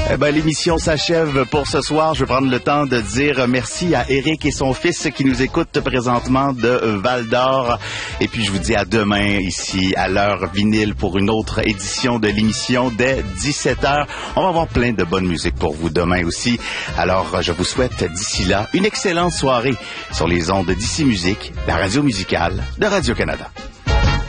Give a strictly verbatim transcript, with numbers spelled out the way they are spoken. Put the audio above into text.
Eh ben, l'émission s'achève pour ce soir. Je vais prendre le temps de dire merci à Éric et son fils qui nous écoutent présentement de Val-d'Or. Et puis, je vous dis à demain ici à l'heure vinyle pour une autre édition de l'émission dès dix-sept heures. On va avoir plein de bonne musique pour vous demain aussi. Alors, je vous souhaite d'ici là une excellente soirée sur les ondes d'Ici Musique, la radio musicale de Radio-Canada.